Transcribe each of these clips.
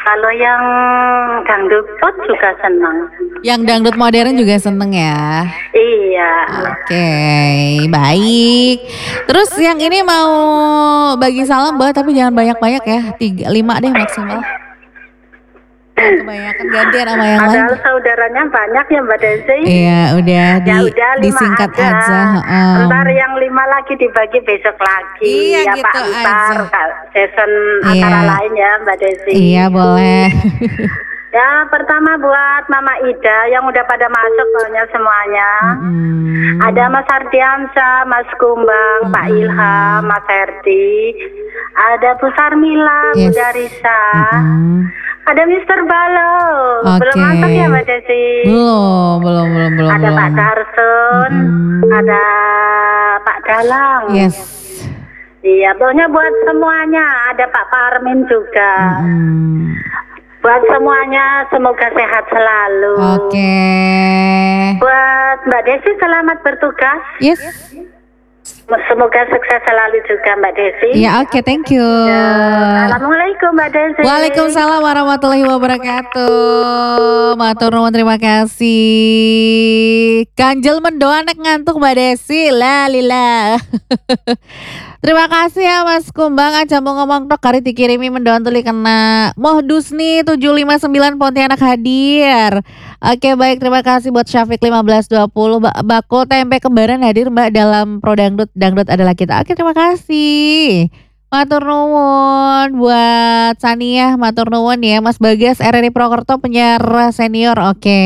Kalau yang dangdut pop juga senang. Yang dangdut modern juga seneng ya. Iya. Oke, baik. Terus yang ini mau bagi salam Mbak, tapi jangan banyak-banyak ya. 3, 5 deh maksimal. Jangan kebanyakan, gantian sama yang lain. Padahal saudaranya banyak ya Mbak Desi. Iya, udah Ya udah 5 disingkat aja. Ntar yang 5 lagi dibagi besok lagi. Iya, ya gitu Pak, ntar aja. season Iya. antara lain ya Mbak Desi. Iya, boleh. Ya pertama buat Mama Ida yang udah pada masuk pokoknya semuanya. Ada Mas Ardiansyah, Mas Kumbang, Pak Ilham, Mas Herdi. Ada Bu Sarmila, Bu Darisa. Ada Mr. Balo. Belum masuk ya Mbak Desi? Belum. Ada Pak Darsun, ada Pak Dalang. Yes. Iya, pokoknya buat semuanya. Ada Pak Parmin juga. Buat semuanya semoga sehat selalu. Oke. Buat Mbak Desi selamat bertugas. Yes. Semoga sukses selalu juga Mbak Desi. Ya, oke, thank you. Assalamualaikum Mbak Desi. Waalaikumsalam warahmatullahi wabarakatuh. Matur nuwun, terima kasih. Ganjel mendoa nek ngantuk Mbak Desi. La lila. Terima kasih ya Mas Kumbang, aja mau ngomong tok kari dikirimi mendoan tuli kena. Moh Dusni 759 Pontianak hadir. Oke, baik, terima kasih buat Syafiq 1520. Bako tempe kembaran hadir Mbak dalam Pro Dangdut. Dangdut adalah kita. Oke, terima kasih. Matur nuwun buat Sania, matur nuwun ya Mas Bagas RRI Prokerto penyiar senior. Oke.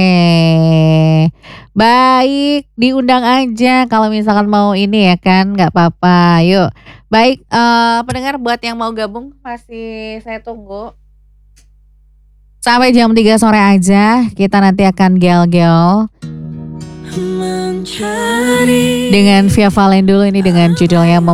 Baik, diundang aja kalau misalkan mau ini ya kan, nggak apa-apa. Yuk. Baik, pendengar buat yang mau gabung masih saya tunggu. Sampai jam 3 sore aja, kita nanti akan gel-gel dengan Via Valen dulu ini dengan judulnya